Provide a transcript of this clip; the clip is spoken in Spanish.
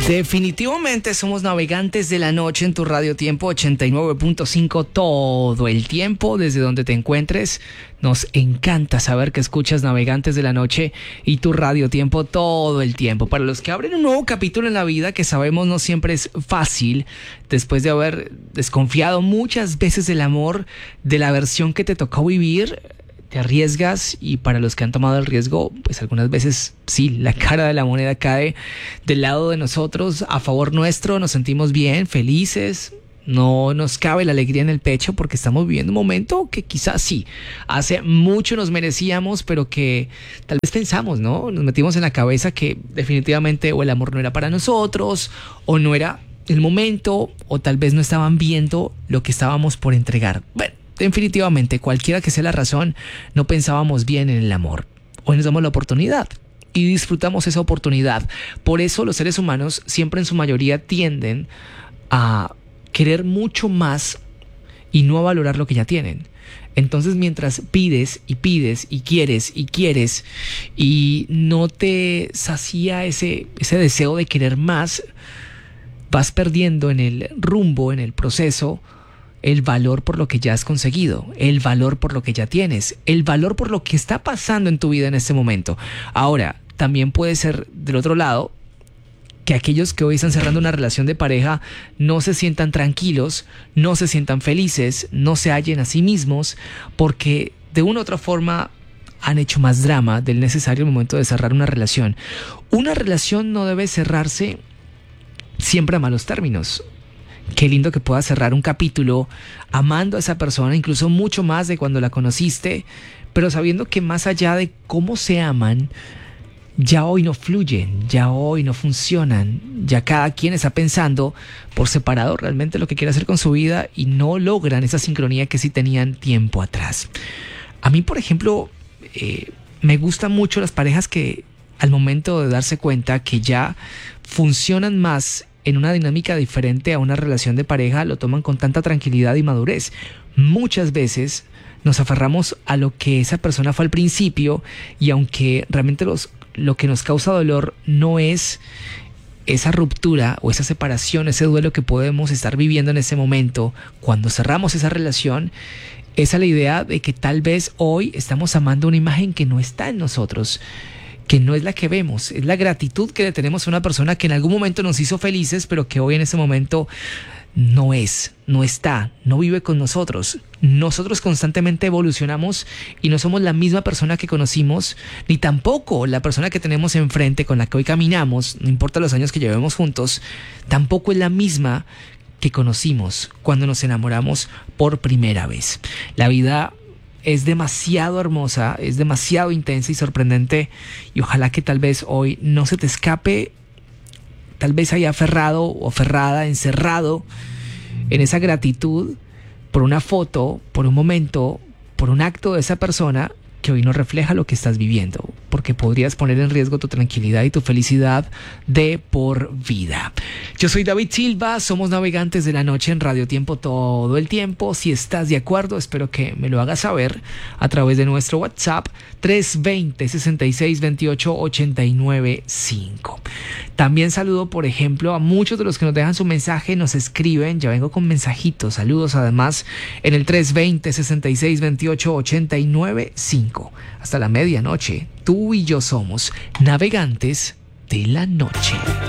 Definitivamente somos navegantes de la noche en tu Radio Tiempo 89.5 todo el tiempo, desde donde te encuentres. Nos encanta saber que escuchas Navegantes de la Noche y tu Radio Tiempo todo el tiempo. Para los que abren un nuevo capítulo en la vida, que sabemos no siempre es fácil, después de haber desconfiado muchas veces del amor, de la versión que te tocó vivir, te arriesgas, y para los que han tomado el riesgo, pues algunas veces sí, la cara de la moneda cae del lado de nosotros, a favor nuestro, nos sentimos bien, felices, no nos cabe la alegría en el pecho porque estamos viviendo un momento que quizás sí, hace mucho nos merecíamos, pero que tal vez pensamos, ¿no? Nos metimos en la cabeza que definitivamente o el amor no era para nosotros, o no era el momento, o tal vez no estaban viendo lo que estábamos por entregar. Bueno, definitivamente, cualquiera que sea la razón, no pensábamos bien en el amor. Hoy nos damos la oportunidad y disfrutamos esa oportunidad. Por eso los seres humanos siempre en su mayoría tienden a querer mucho más y no a valorar lo que ya tienen. Entonces, mientras pides y pides y quieres y no te sacía ese deseo de querer más, vas perdiendo en el rumbo, en el proceso, el valor por lo que ya has conseguido, el valor por lo que ya tienes, el valor por lo que está pasando en tu vida en este momento. Ahora, también puede ser del otro lado que aquellos que hoy están cerrando una relación de pareja no se sientan tranquilos, no se sientan felices, no se hallen a sí mismos, porque de una u otra forma han hecho más drama del necesario al momento de cerrar una relación. Una relación no debe cerrarse siempre a malos términos. Qué lindo que puedas cerrar un capítulo amando a esa persona, incluso mucho más de cuando la conociste, pero sabiendo que más allá de cómo se aman, ya hoy no fluyen, ya hoy no funcionan, ya cada quien está pensando por separado realmente lo que quiere hacer con su vida y no logran esa sincronía que sí tenían tiempo atrás. A mí, por ejemplo, me gustan mucho las parejas que al momento de darse cuenta que ya funcionan más en una dinámica diferente a una relación de pareja, lo toman con tanta tranquilidad y madurez. Muchas veces nos aferramos a lo que esa persona fue al principio, y aunque realmente lo que nos causa dolor no es esa ruptura o esa separación, ese duelo que podemos estar viviendo en ese momento, cuando cerramos esa relación, esa es la idea de que tal vez hoy estamos amando una imagen que no está en nosotros, que no es la que vemos, es la gratitud que le tenemos a una persona que en algún momento nos hizo felices, pero que hoy en ese momento no está, no vive con nosotros. Nosotros constantemente evolucionamos y no somos la misma persona que conocimos, ni tampoco la persona que tenemos enfrente, con la que hoy caminamos, no importa los años que llevemos juntos, tampoco es la misma que conocimos cuando nos enamoramos por primera vez. La vida es demasiado hermosa, es demasiado intensa y sorprendente, y ojalá que tal vez hoy no se te escape, tal vez haya aferrado o aferrada, encerrado en esa gratitud por una foto, por un momento, por un acto de esa persona que hoy no refleja lo que estás viviendo, porque podrías poner en riesgo tu tranquilidad y tu felicidad de por vida. Yo soy David Silva, somos Navegantes de la Noche en Radio Tiempo todo el tiempo. Si estás de acuerdo, espero que me lo hagas saber a través de nuestro WhatsApp 320-6628-895. También saludo, por ejemplo, a muchos de los que nos dejan su mensaje, nos escriben, ya vengo con mensajitos, saludos además, en el 320-6628-895. Hasta la medianoche, tú y yo somos Navegantes de la Noche.